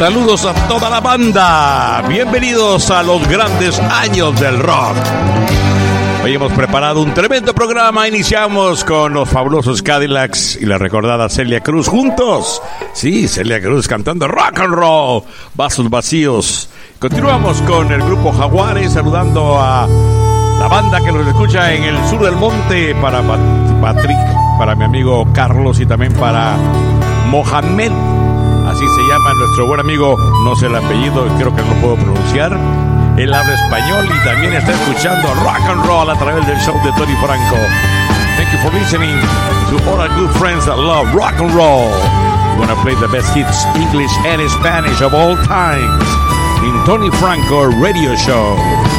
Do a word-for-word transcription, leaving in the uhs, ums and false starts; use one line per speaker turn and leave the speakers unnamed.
Saludos a toda la banda. Bienvenidos a los grandes años del rock. Hoy hemos preparado un tremendo programa. Iniciamos con los fabulosos Cadillacs y la recordada Celia Cruz juntos. Sí, Celia Cruz cantando rock and roll, Vasos Vacíos. Continuamos con el grupo Jaguares, saludando a la banda que nos escucha en el sur del monte, para Patrick, para mi amigo Carlos y también para Mohamed. Así se llama nuestro buen amigo, no sé el apellido, creo que no lo puedo pronunciar. Él habla español y también está escuchando rock and roll a través del show de Tony Franco. Thank you for listening to all our good friends that love rock and roll. We're gonna play the best hits, English and Spanish of all times, in Tony Franco Radio Show.